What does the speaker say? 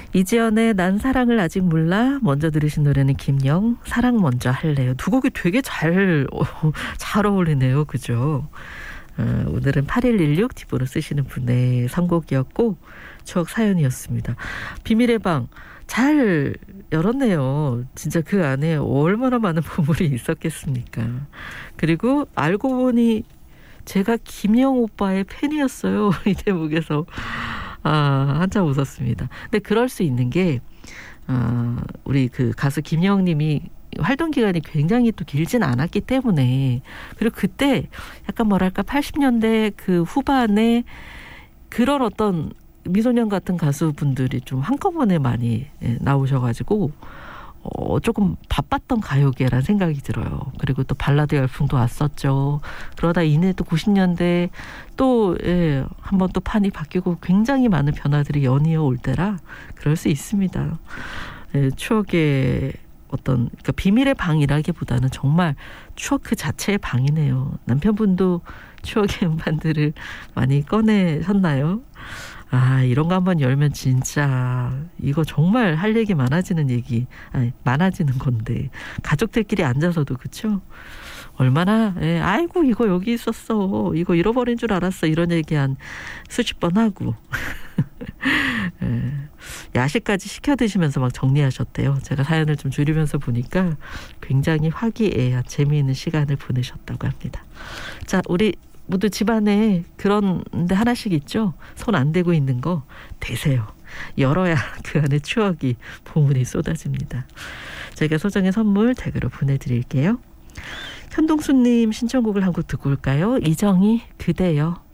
이지연의 난 사랑을 아직 몰라. 먼저 들으신 노래는 김영 사랑 먼저 할래요. 두 곡이 되게 잘 어울리네요. 그죠? 오늘은 8116 팁으로 쓰시는 분의 선곡이었고 추억 사연이었습니다. 비밀의 방 잘 열었네요. 진짜 그 안에 얼마나 많은 보물이 있었겠습니까. 그리고 알고 보니 제가 김영 오빠의 팬이었어요. 이 대목에서 한참 웃었습니다. 근데 그럴 수 있는 게 우리 그 가수 김영님이 활동 기간이 굉장히 또 길진 않았기 때문에, 그리고 그때 약간 뭐랄까 80년대 그 후반에 그런 어떤 미소년 같은 가수분들이 좀 한꺼번에 많이 나오셔가지고 조금 바빴던 가요계라는 생각이 들어요. 그리고 또 발라드 열풍도 왔었죠. 그러다 이내 또 90년대 또 한번 또 판이 바뀌고 굉장히 많은 변화들이 연이어 올 때라 그럴 수 있습니다. 추억의 어떤 그러니까 비밀의 방이라기보다는 정말 추억 그 자체의 방이네요. 남편분도 추억의 음반들을 많이 꺼내셨나요? 이런 거 한번 열면 진짜 이거 정말 할 얘기 많아지는 건데 가족들끼리 앉아서도 그쵸? 얼마나 아이고 이거 여기 있었어, 이거 잃어버린 줄 알았어, 이런 얘기 한 수십 번 하고 야식까지 시켜 드시면서 막 정리하셨대요. 제가 사연을 좀 줄이면서 보니까 굉장히 화기애애한 재미있는 시간을 보내셨다고 합니다. 자, 우리 모두 집안에 그런 데 하나씩 있죠. 손 안 대고 있는 거 대세요. 열어야 그 안에 추억이 보물이 쏟아집니다. 저희가 소정의 선물 댁으로 보내드릴게요. 현동수님 신청곡을 한 곡 듣고 올까요? 이정희 그대여.